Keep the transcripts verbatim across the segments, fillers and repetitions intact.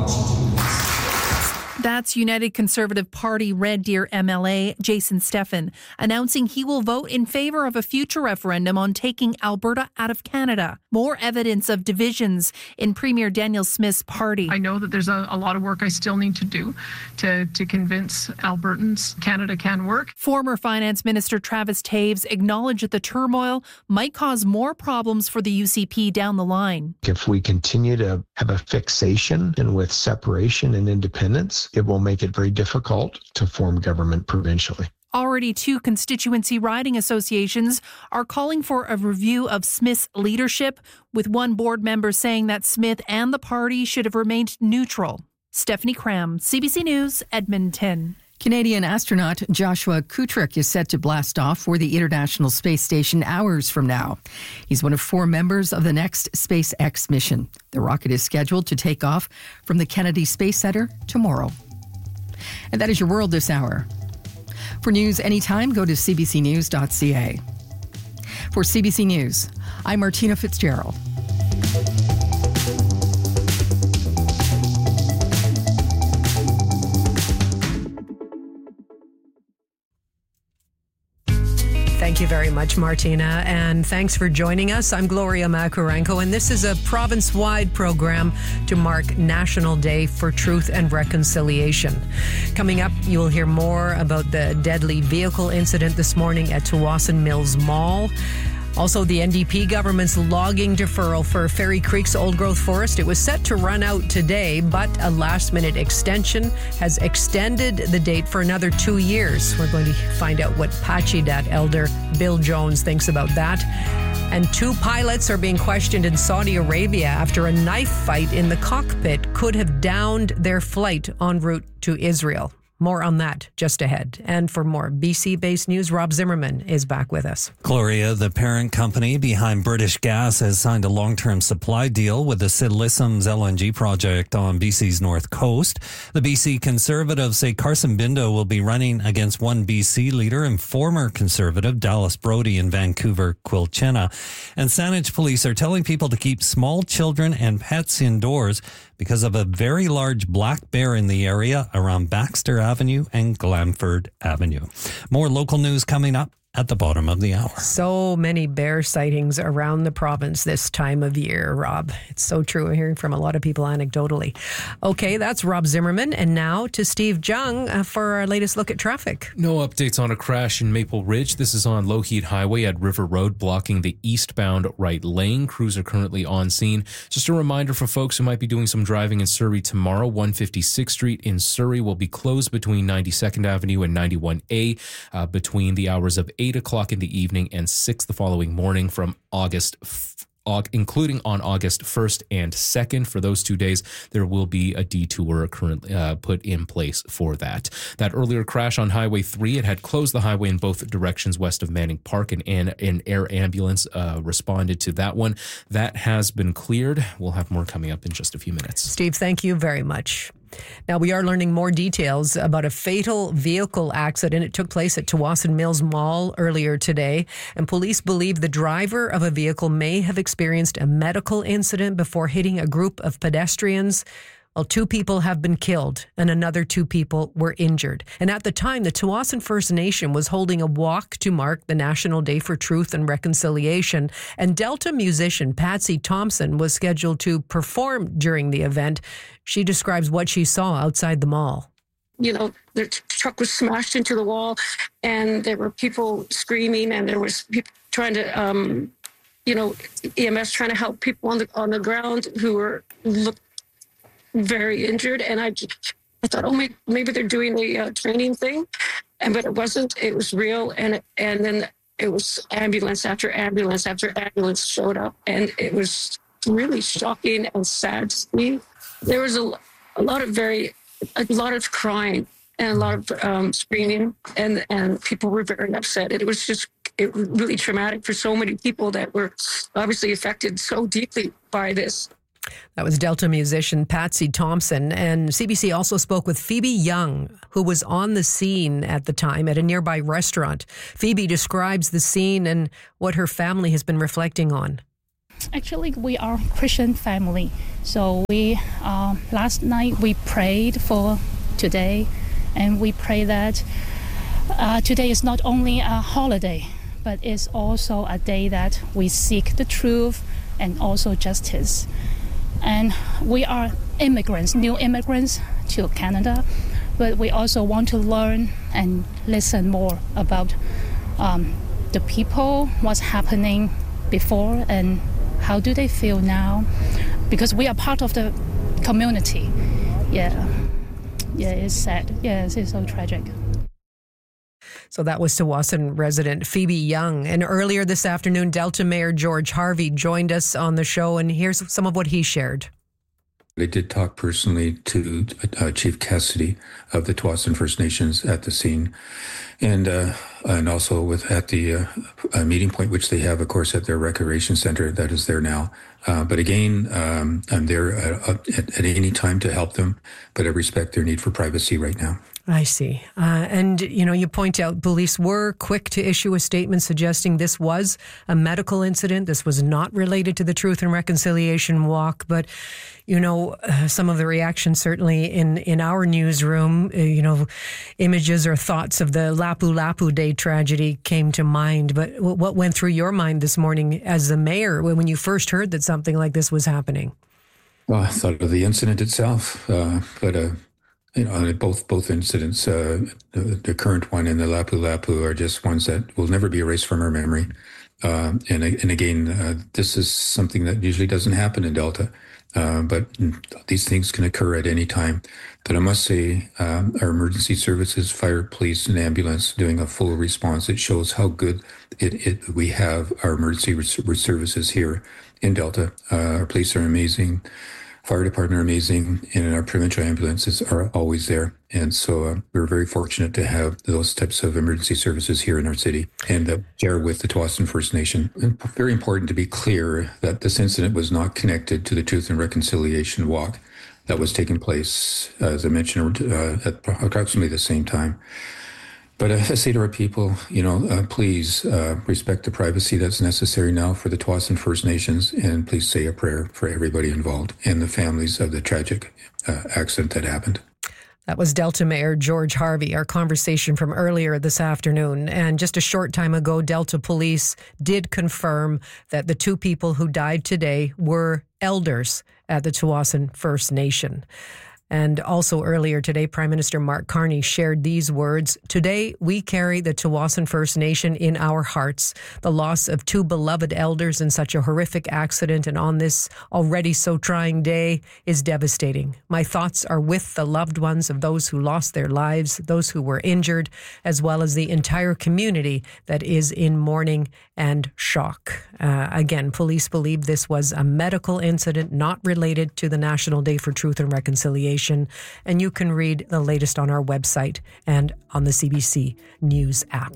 That's United Conservative Party Red Deer M L A Jason Steffen announcing he will vote in favor of a future referendum on taking Alberta out of Canada. More evidence of divisions in Premier Danielle Smith's party. I know that there's a, a lot of work I still need to do to, to convince Albertans Canada can work. Former Finance Minister Travis Taves acknowledged that the turmoil might cause more problems for the U C P down the line. If we continue to have a fixation and with separation and independence, it will make it very difficult to form government provincially. Already two constituency riding associations are calling for a review of Smith's leadership, with one board member saying that Smith and the party should have remained neutral. Stephanie Cram, C B C News, Edmonton. Canadian astronaut Joshua Kutrick is set to blast off for the International Space Station hours from now. He's one of four members of the next SpaceX mission. The rocket is scheduled to take off from the Kennedy Space Center tomorrow. And that is your world this hour. For news anytime, go to c b c news dot c a. For C B C News, I'm Martina Fitzgerald. Thank you very much, Martina, and thanks for joining us. I'm Gloria Makurenko, and this is a province-wide program to mark National Day for Truth and Reconciliation. Coming up, you will hear more about the deadly vehicle incident this morning at Tsawwassen Mills Mall. Also, the N D P government's logging deferral for Fairy Creek's old-growth forest. It was set to run out today, but a last-minute extension has extended the date for another two years. We're going to find out what Pachidat elder Bill Jones thinks about that. And two pilots are being questioned in Saudi Arabia after a knife fight in the cockpit could have downed their flight en route to Israel. More on that just ahead. And for more B C-based news, Rob Zimmerman is back with us. Gloria, the parent company behind British Gas, has signed a long-term supply deal with the Sidlissums L N G project on B C's north coast. The B C Conservatives say Carson Bindo will be running against one B C leader and former Conservative Dallas Brody in Vancouver, Quilchena. And Saanich police are telling people to keep small children and pets indoors because of a very large black bear in the area around Baxter Avenue and Glamford Avenue. More local news coming up at the bottom of the hour. So many bear sightings around the province this time of year, Rob. It's so true. I'm hearing from a lot of people anecdotally. Okay, that's Rob Zimmerman. And now to Steve Jung uh, for our latest look at traffic. No updates on a crash in Maple Ridge. This is on Lougheed Highway at River Road, blocking the eastbound right lane. Crews are currently on scene. Just a reminder for folks who might be doing some driving in Surrey tomorrow, one fifty-sixth Street in Surrey will be closed between ninety-second Avenue and ninety-one A uh, between the hours of eight o'clock in the evening and six the following morning from August including on August first and second. For those two days, there will be a detour currently uh, put in place for that. That earlier crash on Highway three, it had closed the highway in both directions west of Manning Park, and an, an air ambulance uh, responded to that one. That has been cleared. We'll have more coming up in just a few minutes. Steve, thank you very much. Now, we are learning more details about a fatal vehicle accident. It took place at Tsawwassen Mills Mall earlier today, and police believe the driver of a vehicle may have experienced a medical incident before hitting a group of pedestrians. Well, two people have been killed and another two people were injured. And at the time, the Tsawwassen First Nation was holding a walk to mark the National Day for Truth and Reconciliation. And Delta musician Patsy Thompson was scheduled to perform during the event. She describes what she saw outside the mall. You know, the truck was smashed into the wall and there were people screaming and there was people trying to, um, you know, E M S trying to help people on the on the ground who were looked very injured, and I, I thought, oh, maybe, maybe they're doing a uh, training thing, and but it wasn't. It was real, and and then it was ambulance after ambulance after ambulance showed up, and it was really shocking and sad to see. There was a, a lot of very, a lot of crying and a lot of um, screaming, and and people were very upset. It was just it was really traumatic for so many people that were obviously affected so deeply by this. That was Delta musician Patsy Thompson, and C B C also spoke with Phoebe Young, who was on the scene at the time at a nearby restaurant. Phoebe describes the scene and what her family has been reflecting on. Actually, we are a Christian family. So we uh, last night we prayed for today, and we pray that uh, today is not only a holiday, but it's also a day that we seek the truth and also justice. And we are immigrants, new immigrants to Canada, but we also want to learn and listen more about um, the people, what's happening before, and how do they feel now, because we are part of the community. Yeah, yeah, it's sad. Yes, it's so tragic. So that was Tsawwassen resident Phoebe Young. And earlier this afternoon, Delta Mayor George Harvey joined us on the show, and here's some of what he shared. I did talk personally to uh, Chief Cassidy of the Tsawwassen First Nations at the scene, and uh, and also with at the uh, uh, meeting point, which they have, of course, at their recreation center that is there now. Uh, but again, um, I'm there uh, at, at any time to help them, but I respect their need for privacy right now. I see. Uh, and, you know, you point out police were quick to issue a statement suggesting this was a medical incident. This was not related to the Truth and Reconciliation Walk. But, you know, uh, some of the reactions certainly in, in our newsroom, uh, you know, images or thoughts of the Lapu Lapu Day tragedy came to mind. But w- what went through your mind this morning as the mayor when you first heard that something like this was happening? Well, I thought of the incident itself, uh, but... Uh, You know, both both incidents, uh, the, the current one and the Lapu Lapu, are just ones that will never be erased from our memory. Uh, and and again, uh, this is something that usually doesn't happen in Delta, uh, but these things can occur at any time. But I must say, um, our emergency services, fire, police, and ambulance doing a full response. It shows how good it, it we have our emergency res- services here in Delta. Uh, our police are amazing. Fire department are amazing, and our provincial ambulances are always there. And so uh, we're very fortunate to have those types of emergency services here in our city and uh, share with the Tsawwassen First Nation. And very important to be clear that this incident was not connected to the Truth and Reconciliation Walk that was taking place, uh, as I mentioned, uh, at approximately the same time. But uh, I say to our people, you know, uh, please uh, respect the privacy that's necessary now for the Tsawwassen First Nations, and please say a prayer for everybody involved and the families of the tragic uh, accident that happened. That was Delta Mayor George Harvey, our conversation from earlier this afternoon. And just a short time ago, Delta Police did confirm that the two people who died today were elders at the Tsawwassen First Nation. And also earlier today, Prime Minister Mark Carney shared these words. Today, we carry the Tsawwassen First Nation in our hearts. The loss of two beloved elders in such a horrific accident and on this already so trying day is devastating. My thoughts are with the loved ones of those who lost their lives, those who were injured, as well as the entire community that is in mourning and shock. Uh, again, police believe this was a medical incident not related to the National Day for Truth and Reconciliation. And you can read the latest on our website and on the C B C News app.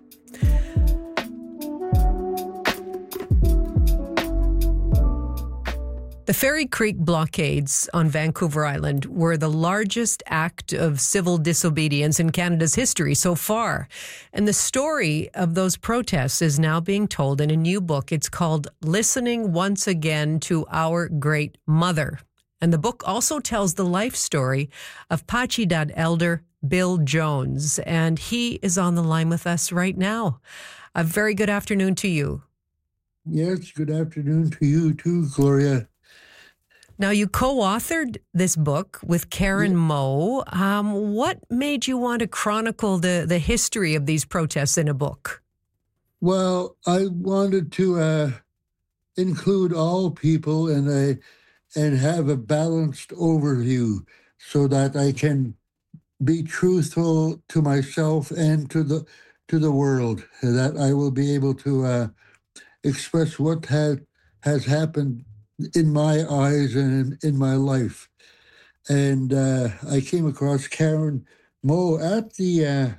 The Fairy Creek blockades on Vancouver Island were the largest act of civil disobedience in Canada's history so far. And the story of those protests is now being told in a new book. It's called Listening Once Again to Our Great Mother. And the book also tells the life story of Pacheedaht elder Bill Jones. And he is on the line with us right now. A very good afternoon to you. Yes, good afternoon to you too, Gloria. Now, you co-authored this book with Karen yeah. Moe. Um, what made you want to chronicle the, the history of these protests in a book? Well, I wanted to uh, include all people and a and have a balanced overview so that I can be truthful to myself and to the to the world, that I will be able to uh, express what had, has happened in my eyes and in, in my life. And uh, I came across Karen Moe at the uh,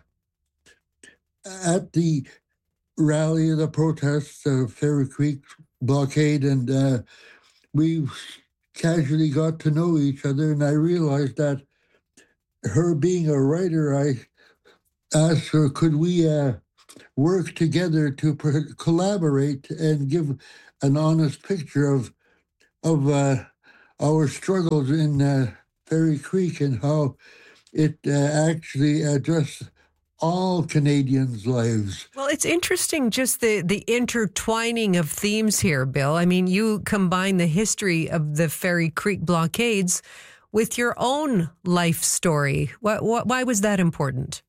at the rally of the protests of Fairy Creek blockade, and uh, we casually got to know each other, and I realized that her being a writer, I asked her, could we uh, work together to per- collaborate and give an honest picture of of uh, our struggles in uh, Fairy Creek and how it uh, actually addressed all Canadians' lives. Well, it's interesting just the, the intertwining of themes here, Bill. I mean, you combine the history of the Fairy Creek blockades with your own life story. What, what, why was that important?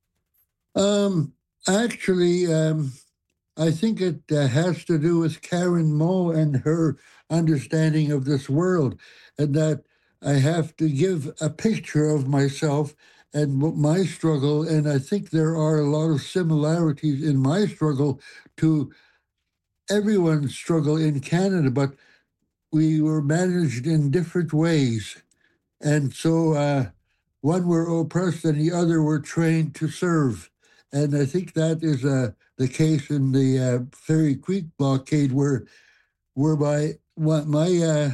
Um, actually, um, I think it uh, has to do with Karen Moe and her understanding of this world, and that I have to give a picture of myself and my struggle, and I think there are a lot of similarities in my struggle to everyone's struggle in Canada, but we were managed in different ways. And so uh, one were oppressed and the other were trained to serve. And I think that is uh, the case in the uh, Fairy Creek blockade, where whereby what my, uh,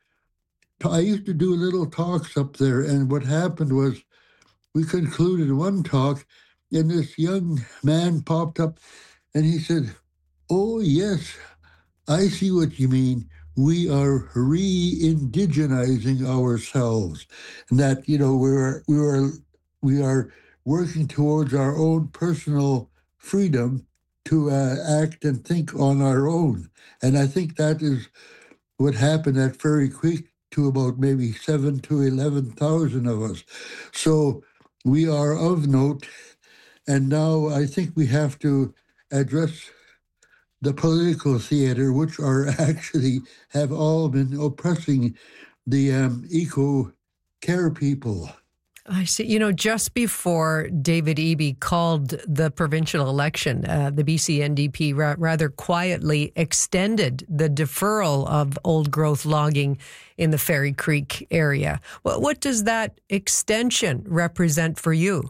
I used to do little talks up there, and what happened was we concluded one talk, and this young man popped up, and he said, "Oh, yes, I see what you mean. We are re-indigenizing ourselves." And that, you know, we are, we are, we are working towards our own personal freedom to uh, act and think on our own. And I think that is what happened at Fairy Creek to about maybe seven to eleven thousand of us. So we are of note, and now I think we have to address the political theater, which are actually have all been oppressing the um, eco-care people. I see. You know, just before David Eby called the provincial election, uh, the B C N D P ra- rather quietly extended the deferral of old growth logging in the Fairy Creek area. What, what does that extension represent for you?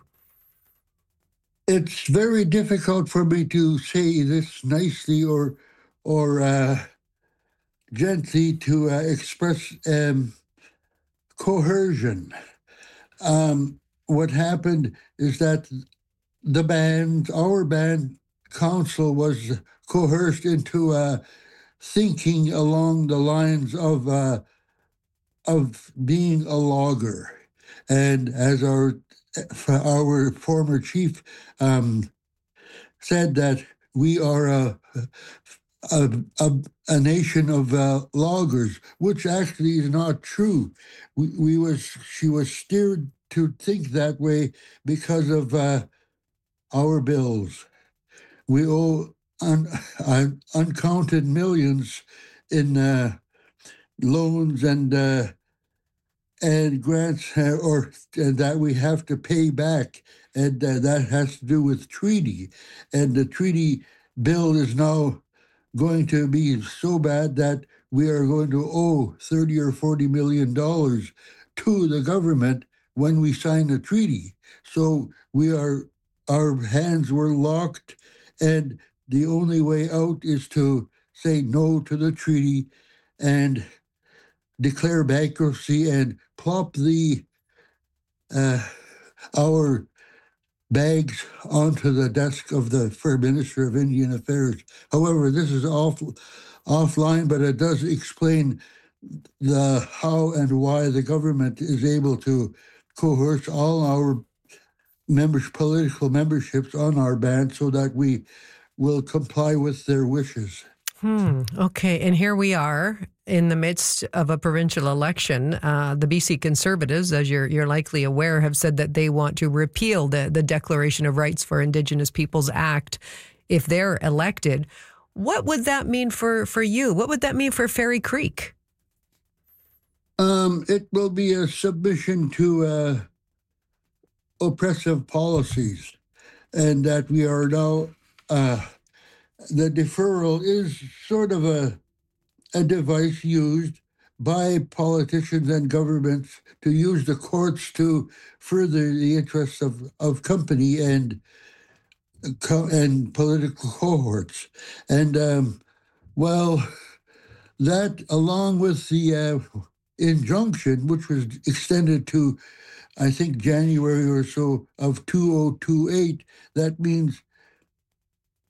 It's very difficult for me to say this nicely or or uh, gently to uh, express um, coercion. Um, what happened is that the band, our band council, was coerced into uh, thinking along the lines of uh, of being a logger, and as our our former chief um, said, that we are a a, a, a nation of uh, loggers, which actually is not true. We, we was she was steered to think that way because of uh, our bills. We owe un, un, uncounted millions in uh, loans and uh, and grants, uh, or uh, that we have to pay back, and uh, that has to do with treaty. And the treaty bill is now going to be so bad that we are going to owe thirty or forty million dollars to the government when we sign the treaty. So we are, our hands were locked, and the only way out is to say no to the treaty and declare bankruptcy and plop the uh, our bags onto the desk of the Fair Minister of Indian Affairs. However, this is off offline, but it does explain the how and why the government is able to coerce all our members, political memberships on our band, so that we will comply with their wishes. Hmm. Okay. And here we are in the midst of a provincial election. Uh, the B C Conservatives, as you're you're likely aware, have said that they want to repeal the, the Declaration of Rights for Indigenous Peoples Act if they're elected. What would that mean for, for you? What would that mean for Fairy Creek? Um, it will be a submission to uh, oppressive policies, and that we are now... Uh, the deferral is sort of a a device used by politicians and governments to use the courts to further the interests of, of company and and political cohorts. And um, well, that, along with the uh, injunction, which was extended to, I think, January or so of two thousand twenty-eight, that means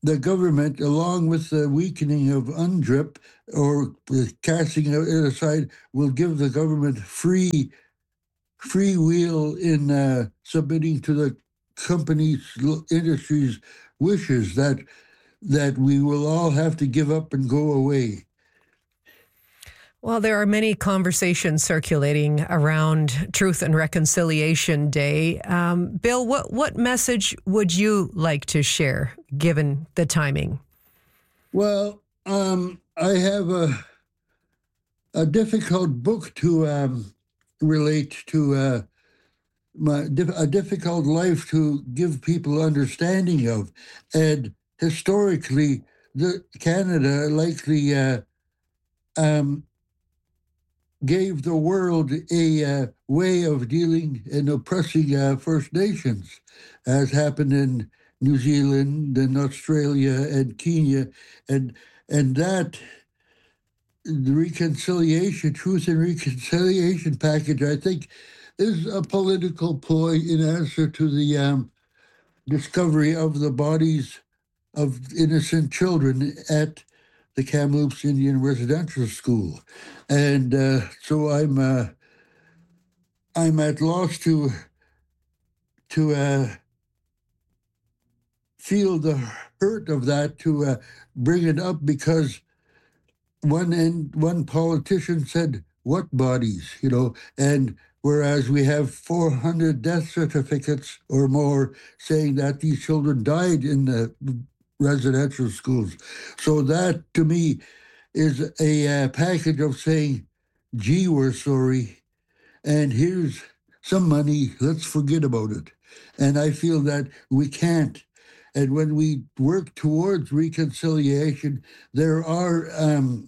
the government, along with the weakening of UNDRIP or the casting it aside, will give the government free free wheel in uh, submitting to the companies, industry's wishes that that we will all have to give up and go away. Well, there are many conversations circulating around Truth and Reconciliation Day. Um, Bill, what, what message would you like to share, given the timing? Well, um, I have a a difficult book to um, relate to, uh, my a difficult life to give people understanding of, and historically, the Canada likely uh, um, gave the world a uh, way of dealing and oppressing uh, First Nations, as happened in New Zealand and Australia and Kenya, and and that the reconciliation, Truth and Reconciliation package, I think, is a political ploy in answer to the um, discovery of the bodies of innocent children at the Kamloops Indian Residential School. And uh, so I'm uh, I'm at loss to to uh, feel the hurt of that, to uh, bring it up, because one and one politician said, "What bodies?" You know, and whereas we have four hundred death certificates or more saying that these children died in the residential schools. So that, to me, is a uh, package of saying, gee, we're sorry, and here's some money, let's forget about it. And I feel that we can't. And when we work towards reconciliation, there are um,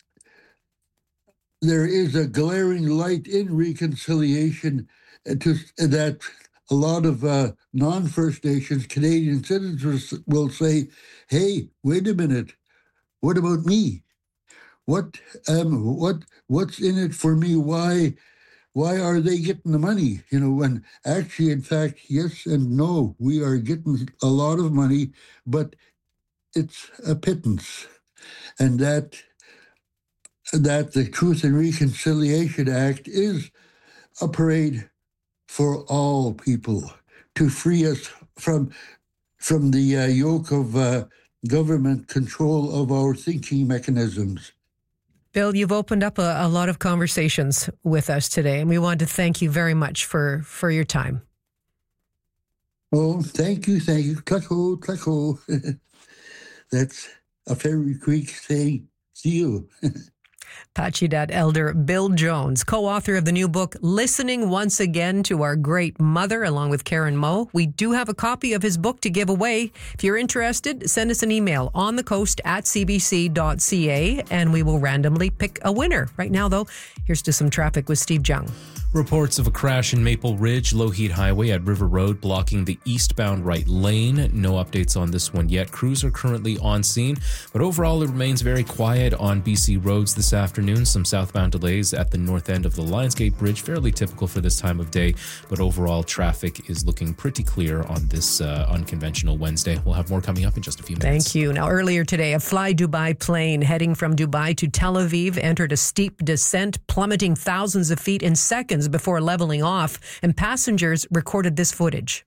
there is a glaring light in reconciliation to, that a lot of uh, non-First Nations Canadian citizens will say, hey, wait a minute, what about me? What um what what's in it for me? Why why are they getting the money? You know, when actually, in fact, yes and no, we are getting a lot of money, but it's a pittance. And that that the Truth and Reconciliation Act is a parade for all people, to free us from from the uh, yoke of uh, government control of our thinking mechanisms. Bill, you've opened up a, a lot of conversations with us today, and we want to thank you very much for, for your time. Oh, thank you, thank you. Clucko, clucko. That's a Fairy Creek saying, see you. Pacheedaht Elder Bill Jones, co-author of the new book, Listening Once Again to Our Great Mother, along with Karen Moe. We do have a copy of his book to give away. If you're interested, send us an email, on the coast at c b c dot c a, and we will randomly pick a winner. Right now, though, here's to some traffic with Steve Jung. Reports of a crash in Maple Ridge, Lougheed Highway at River Road, blocking the eastbound right lane. No updates on this one yet. Crews are currently on scene, but overall it remains very quiet on B C roads this afternoon. Some southbound delays at the north end of the Lionsgate Bridge, fairly typical for this time of day, but overall traffic is looking pretty clear on this uh, unconventional Wednesday. We'll have more coming up in just a few minutes. Thank you. Now, earlier today, a Fly Dubai plane heading from Dubai to Tel Aviv entered a steep descent, plummeting thousands of feet in seconds before leveling off, and passengers recorded this footage.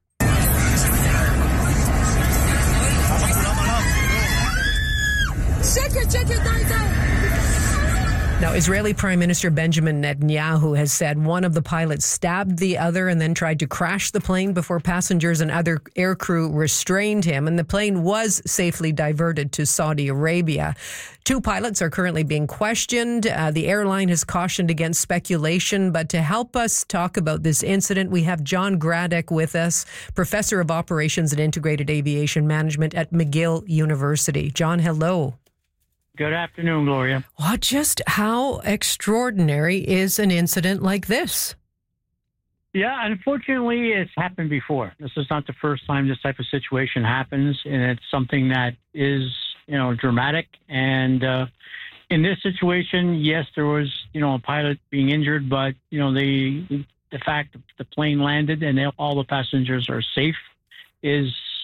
Now, Israeli Prime Minister Benjamin Netanyahu has said one of the pilots stabbed the other and then tried to crash the plane before passengers and other aircrew restrained him, and the plane was safely diverted to Saudi Arabia. Two pilots are currently being questioned. Uh, the airline has cautioned against speculation, but to help us talk about this incident, we have John Gradek with us, Professor of Operations and Integrated Aviation Management at McGill University. John, hello. Good afternoon, Gloria. Well, just how extraordinary is an incident like this? Yeah, unfortunately, it's happened before. This is not the first time this type of situation happens, and it's something that is, you know, dramatic. And uh, in this situation, yes, there was, you know, a pilot being injured, but, you know, the the fact that the plane landed and all the passengers are safe is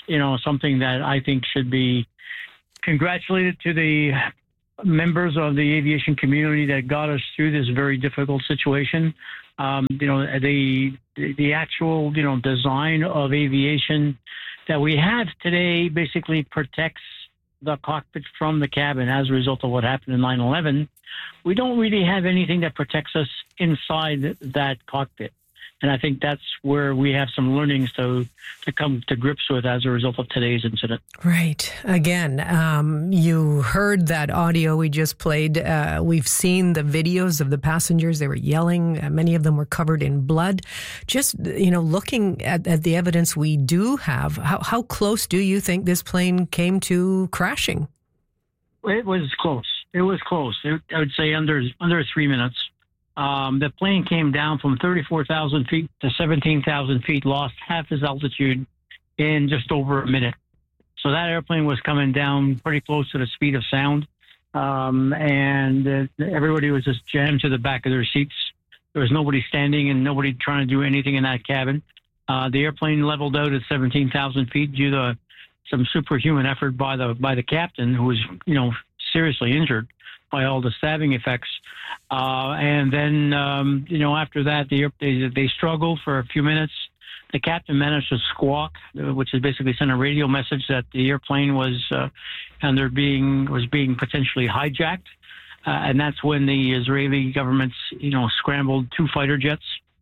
you know, something that I think should be congratulated to the members of the aviation community that got us through this very difficult situation. Um, you know, the the actual, you know, design of aviation that we have today basically protects the cockpit from the cabin as a result of what happened in nine eleven. We don't really have anything that protects us inside that cockpit. And I think that's where we have some learnings to to come to grips with as a result of today's incident. Right. Again, um, you heard that audio we just played. Uh, we've seen the videos of the passengers. They were yelling. Uh, many of them were covered in blood. Just, you know, looking at, at the evidence we do have, how, how close do you think this plane came to crashing? It was close. It was close. It, I would say under under three minutes. Um, the plane came down from thirty-four thousand feet to seventeen thousand feet, lost half its altitude in just over a minute. So that airplane was coming down pretty close to the speed of sound. Um, and uh, everybody was just jammed to the back of their seats. There was nobody standing and nobody trying to do anything in that cabin. Uh, the airplane leveled out at seventeen thousand feet due to some superhuman effort by the, by the captain, who was, you know, seriously injured by all the stabbing effects. Uh, and then, um, you know, after that, the, they, they struggled for a few minutes. The captain managed to squawk, uh, which is basically send a radio message that the airplane was uh, under being was being potentially hijacked. Uh, and that's when the Israeli government, you know, scrambled two fighter jets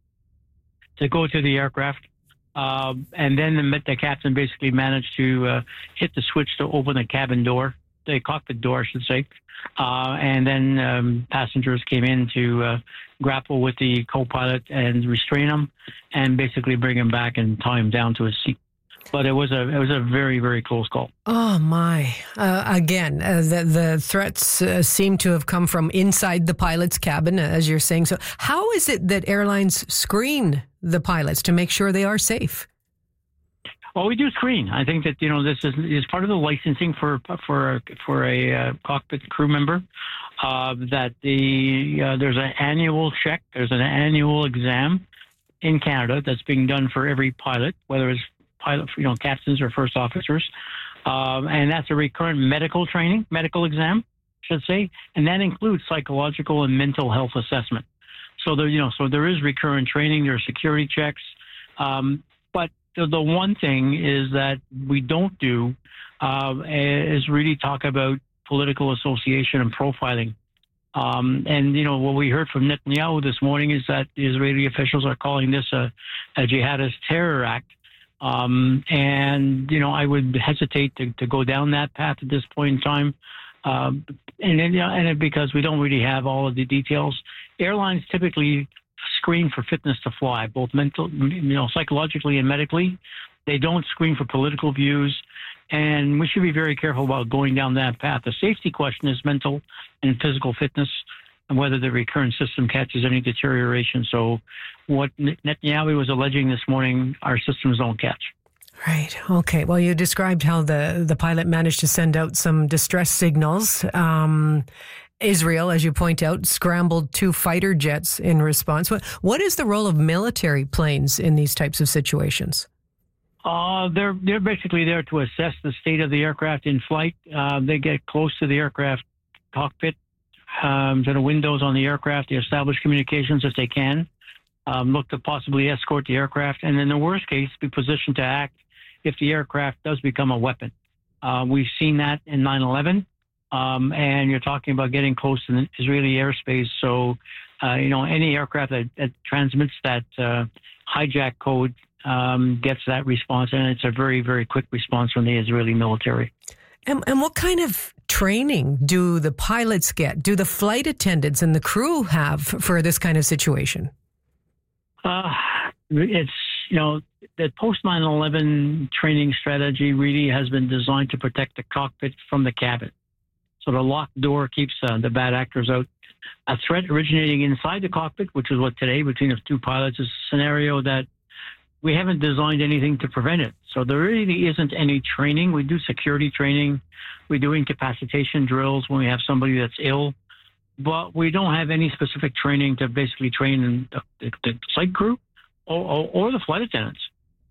to go to the aircraft. Uh, and then the, the captain basically managed to uh, hit the switch to open the cabin door, the cockpit door, I should say. Uh, and then um, passengers came in to uh, grapple with the co-pilot and restrain him and basically bring him back and tie him down to his seat. But it was a it was a very, very close call. Oh, my. Uh, again, uh, the, the threats uh, seem to have come from inside the pilot's cabin, as you're saying. So how is it that airlines screen the pilots to make sure they are safe? Well, we do screen. I think that, you know, this is is part of the licensing for for for a uh, cockpit crew member. Uh, that the uh, there's an annual check, there's an annual exam in Canada that's being done for every pilot, whether it's pilot, you know, captains or first officers, um, and that's a recurrent medical training, medical exam, I should say, and that includes psychological and mental health assessment. So there, you know, so there is recurrent training. There are security checks, um, but the, the one thing is that we don't do uh, is really talk about political association and profiling. Um, and, you know, what we heard from Netanyahu this morning is that the Israeli officials are calling this a, a jihadist terror act. Um, and, you know, I would hesitate to, to go down that path at this point in time. Um, and, and, you know, and it, because we don't really have all of the details. Airlines typically screen for fitness to fly, both mental, you know, psychologically and medically. They don't screen for political views. And we should be very careful about going down that path. The safety question is mental and physical fitness and whether the recurrent system catches any deterioration. So what Netanyahu was alleging this morning, our systems don't catch. Right. Okay. Well, you described how the, the pilot managed to send out some distress signals. Um, Israel, as you point out, scrambled two fighter jets in response. What, what is the role of military planes in these types of situations? Uh, they're they're basically there to assess the state of the aircraft in flight. Uh, they get close to the aircraft cockpit, um, to the windows on the aircraft. They establish communications if they can. Um, look to possibly escort the aircraft, and in the worst case, be positioned to act if the aircraft does become a weapon. Uh, we've seen that in nine eleven, um, and you're talking about getting close to the Israeli airspace. So, uh, you know, any aircraft that, that transmits that uh, hijack code Um, gets that response, and it's a very, very quick response from the Israeli military. And, and what kind of training do the pilots get? Do the flight attendants and the crew have for this kind of situation? Uh, it's, you know, the post nine eleven training strategy really has been designed to protect the cockpit from the cabin. So the locked door keeps uh, the bad actors out. A threat originating inside the cockpit, which is what today between the two pilots is a scenario that we haven't designed anything to prevent it. So there really isn't any training. We do security training. We do incapacitation drills when we have somebody that's ill. But we don't have any specific training to basically train the, the, the flight crew or, or, or the flight attendants.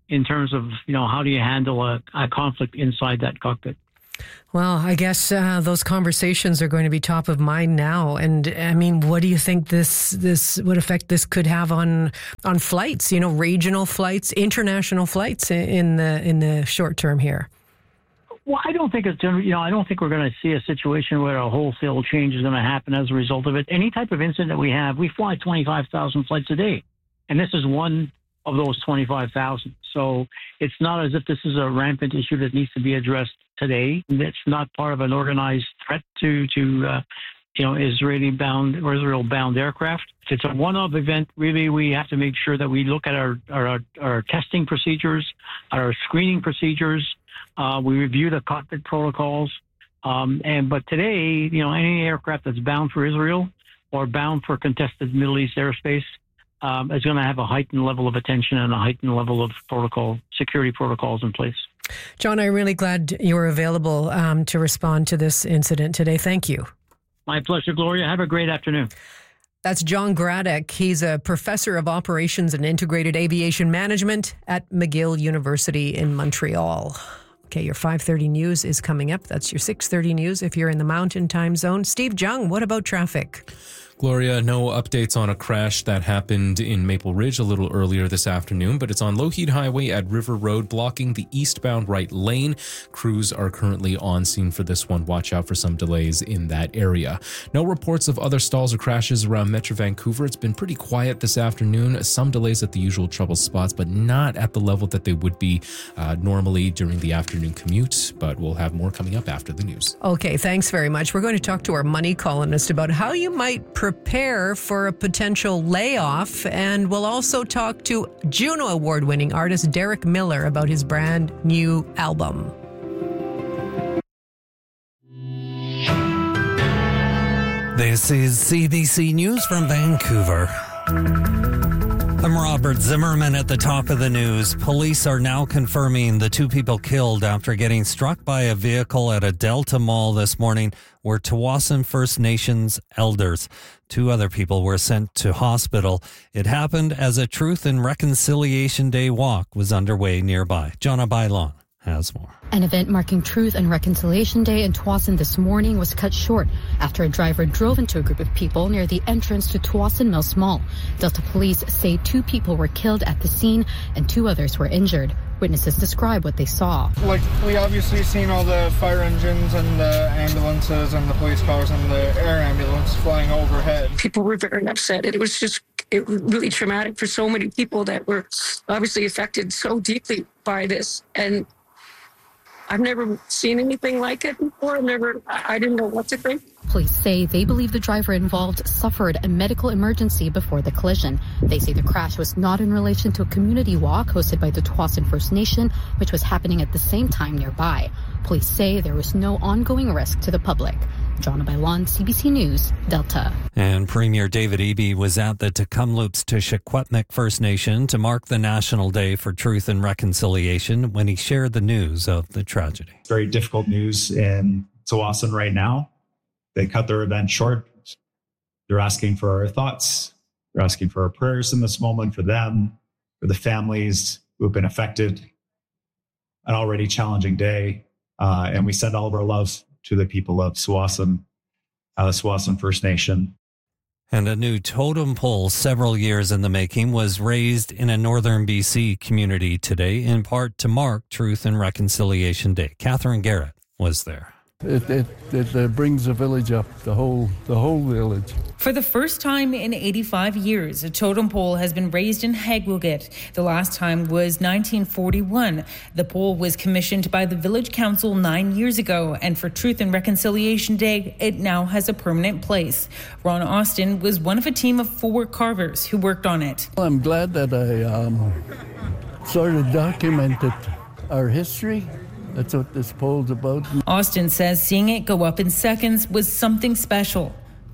in terms of, you know, how do you handle a, a conflict inside that cockpit. Well, I guess uh, those conversations are going to be top of mind now. And I mean, what do you think this this what effect this could have on on flights? You know, regional flights, international flights in the in the short term here. Well, I don't think it's you know I don't think we're going to see a situation where a wholesale change is going to happen as a result of it. Any type of incident that we have, we fly twenty-five thousand flights a day, and this is one of those twenty-five thousand. So it's not as if this is a rampant issue that needs to be addressed today. It's not part of an organized threat to, to uh, you know, Israeli-bound or Israel-bound aircraft. If it's a one-off event, really, we have to make sure that we look at our, our, our testing procedures, our screening procedures. Uh, we review the cockpit protocols. Um, and But today, you know, any aircraft that's bound for Israel or bound for contested Middle East airspace Um, is going to have a heightened level of attention and a heightened level of protocol, security protocols in place. John, I'm really glad you were available um, to respond to this incident today. Thank you. My pleasure, Gloria. Have a great afternoon. That's John Gradek. He's a professor of operations and integrated aviation management at McGill University in Montreal. Okay, your five thirty news is coming up. That's your six thirty news if you're in the Mountain Time Zone. Steve Jung, what about traffic? Gloria, no updates on a crash that happened in Maple Ridge a little earlier this afternoon, but it's on Lougheed Highway at River Road, blocking the eastbound right lane. Crews are currently on scene for this one. Watch out for some delays in that area. No reports of other stalls or crashes around Metro Vancouver. It's been pretty quiet this afternoon. Some delays at the usual trouble spots, but not at the level that they would be uh, normally during the afternoon commute. But we'll have more coming up after the news. Okay, thanks very much. We're going to talk to our money columnist about how you might prepare for a potential layoff. And we'll also talk to Juno Award-winning artist Derek Miller about his brand new album. This is C B C News from Vancouver. I'm Robert Zimmerman at the top of the news. Police are now confirming the two people killed after getting struck by a vehicle at a Delta mall this morning were Tsawwassen First Nations elders. Two other people were sent to hospital. It happened as a Truth and Reconciliation Day walk was underway nearby. Jonna Bailon has more. An event marking Truth and Reconciliation Day in Tsawwassen this morning was cut short after a driver drove into a group of people near the entrance to Tsawwassen Mills Mall. Delta police say two people were killed at the scene and two others were injured. Witnesses describe what they saw. Like, we obviously seen all the fire engines and the ambulances and the police cars and the air ambulance flying overhead. People were very upset. It was just it was really traumatic for so many people that were obviously affected so deeply by this. And I've never seen anything like it before. I've never, I didn't know what to think. Police say they believe the driver involved suffered a medical emergency before the collision. They say the crash was not in relation to a community walk hosted by the Tsawwassen First Nation, which was happening at the same time nearby. Police say there was no ongoing risk to the public. Jonna Bailon, C B C News, Delta. And Premier David Eby was at the Tecumloops to Secwepemc First Nation to mark the National Day for Truth and Reconciliation when he shared the news of the tragedy. Very difficult news in Tsawwassen right now. They cut their event short. They're asking for our thoughts. They're asking for our prayers in this moment for them, for the families who have been affected. An already challenging day. Uh, and we send all of our love to the people of Tsawwassen, uh, Tsawwassen First Nation. And a new totem pole several years in the making was raised in a northern B C community today, in part to mark Truth and Reconciliation Day. Catherine Garrett was there. It, it, it uh, brings the village up, the whole the whole village. For the first time in eighty-five years, a totem pole has been raised in Hegwigit. The last time was nineteen forty-one. The pole was commissioned by the village council nine years ago, and for Truth and Reconciliation Day, it now has a permanent place. Ron Austin was one of a team of four carvers who worked on it. I'm glad that I um, sort of documented our history. That's what this pole's about. Austin says seeing it go up in seconds was something special.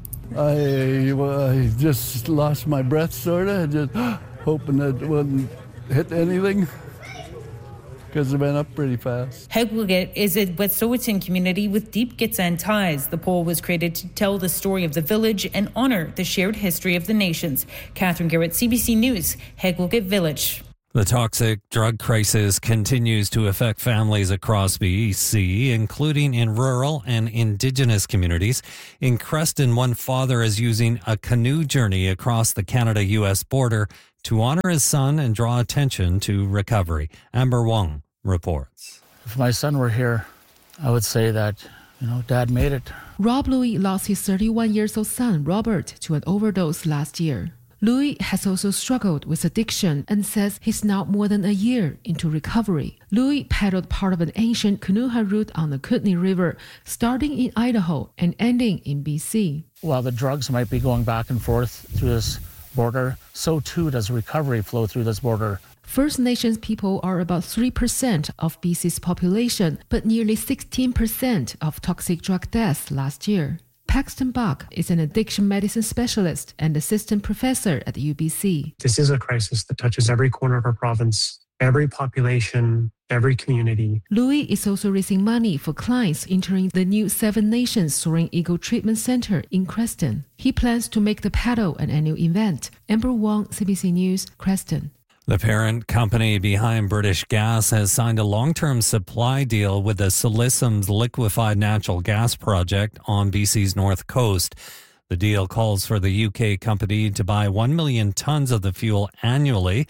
I, well, I just lost my breath, sort of, just hoping that it wouldn't hit anything, because it went up pretty fast. Hegwigit is a Wet'suwet'en community with deep Gitxsan ties. The pole was created to tell the story of the village and honor the shared history of the nations. Catherine Garrett, C B C News, Hegwigit Village. The toxic drug crisis continues to affect families across B C, including in rural and Indigenous communities. In Creston, one father is using a canoe journey across the Canada-U S border to honor his son and draw attention to recovery. Amber Wong reports. If my son were here, I would say that, you know, Dad made it. Rob Louis lost his thirty-one years old son, Robert, to an overdose last year. Louis has also struggled with addiction and says he's now more than a year into recovery. Louis paddled part of an ancient canoe route on the Kootenay River, starting in Idaho and ending in B C. While the drugs might be going back and forth through this border, so too does recovery flow through this border. First Nations people are about three percent of B C's population, but nearly sixteen percent of toxic drug deaths last year. Paxton Buck is an addiction medicine specialist and assistant professor at U B C. This is a crisis that touches every corner of our province, every population, every community. Louis is also raising money for clients entering the new Seven Nations Soaring Eagle Treatment Center in Creston. He plans to make the paddle an annual event. Amber Wong, C B C News, Creston. The parent company behind British Gas has signed a long-term supply deal with the Silesom's liquefied natural gas project on B C's north coast. The deal calls for the U K company to buy one million tons of the fuel annually.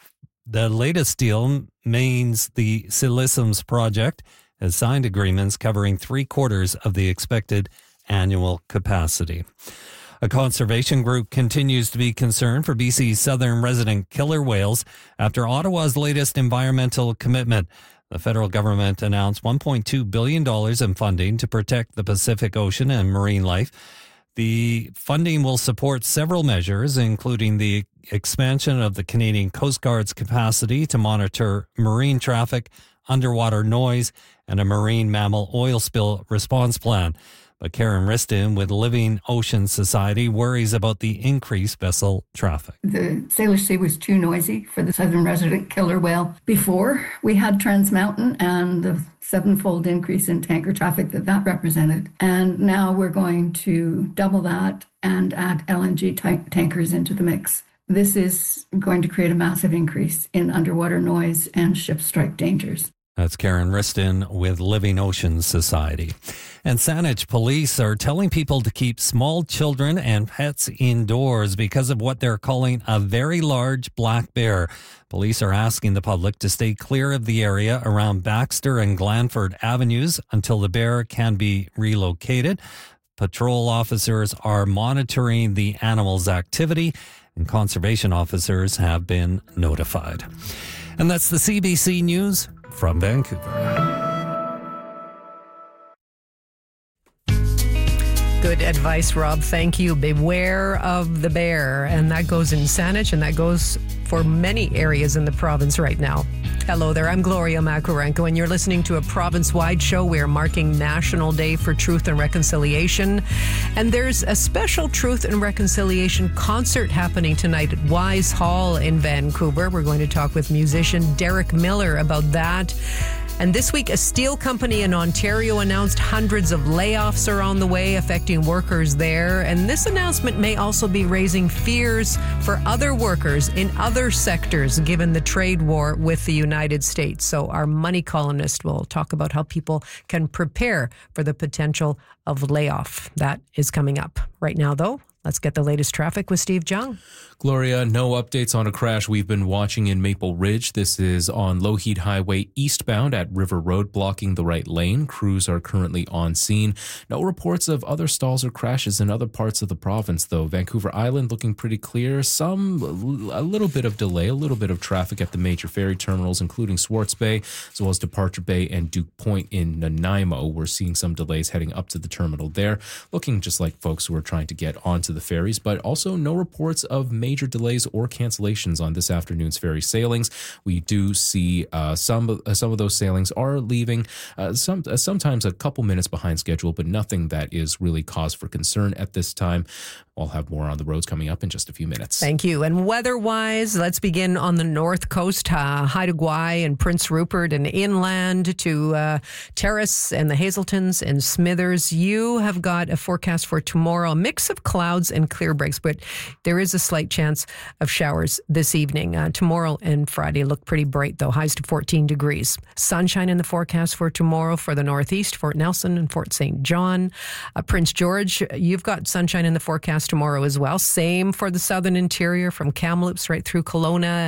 The latest deal means the Silesom's project has signed agreements covering three quarters of the expected annual capacity. A conservation group continues to be concerned for B C's southern resident killer whales after Ottawa's latest environmental commitment. The federal government announced one point two billion dollars in funding to protect the Pacific Ocean and marine life. The funding will support several measures, including the expansion of the Canadian Coast Guard's capacity to monitor marine traffic, underwater noise, and a marine mammal oil spill response plan. But Karen Riston with Living Ocean Society worries about the increased vessel traffic. The Salish Sea was too noisy for the southern resident killer whale. Before, we had Trans Mountain and the sevenfold increase in tanker traffic that that represented. And now we're going to double that and add L N G t- tankers into the mix. This is going to create a massive increase in underwater noise and ship strike dangers. That's Karen Riston with Living Ocean Society. And Saanich police are telling people to keep small children and pets indoors because of what they're calling a very large black bear. Police are asking the public to stay clear of the area around Baxter and Glanford Avenues until the bear can be relocated. Patrol officers are monitoring the animal's activity, and conservation officers have been notified. And that's the C B C News from Vancouver. Good advice, Rob. Thank you. Beware of the bear. And that goes in Saanich, and that goes for many areas in the province right now. Hello there. I'm Gloria Makurenko, and you're listening to a province-wide show. We're marking National Day for Truth and Reconciliation. And there's a special Truth and Reconciliation concert happening tonight at Wise Hall in Vancouver. We're going to talk with musician Derek Miller about that. And this week, a steel company in Ontario announced hundreds of layoffs are on the way, affecting workers there. And this announcement may also be raising fears for other workers in other sectors, given the trade war with the United States. So our money columnist will talk about how people can prepare for the potential of layoff. That is coming up. Right now, though, let's get the latest traffic with Steve Jung. Gloria, no updates on a crash we've been watching in Maple Ridge. This is on Lougheed Highway eastbound at River Road, blocking the right lane. Crews are currently on scene. No reports of other stalls or crashes in other parts of the province, though. Vancouver Island looking pretty clear. Some, a little bit of delay, a little bit of traffic at the major ferry terminals, including Swartz Bay, as well as Departure Bay and Duke Point in Nanaimo. We're seeing some delays heading up to the terminal there, looking just like folks who are trying to get onto the ferries, but also no reports of major Major delays or cancellations on this afternoon's ferry sailings. We do see uh, some uh, some of those sailings are leaving uh, some uh, sometimes a couple minutes behind schedule, but nothing that is really cause for concern at this time. I'll have more on the roads coming up in just a few minutes. Thank you. And weather-wise, let's begin on the north coast, uh, Haida Gwaii and Prince Rupert and inland to uh, Terrace and the Hazeltons and Smithers. You have got a forecast for tomorrow, a mix of clouds and clear breaks, but there is a slight chance of showers this evening. Uh, tomorrow and Friday look pretty bright, though. Highs to fourteen degrees. Sunshine in the forecast for tomorrow for the northeast, Fort Nelson and Fort Saint John. Uh, Prince George, you've got sunshine in the forecast tomorrow as well. Same for the southern interior from Kamloops right through Kelowna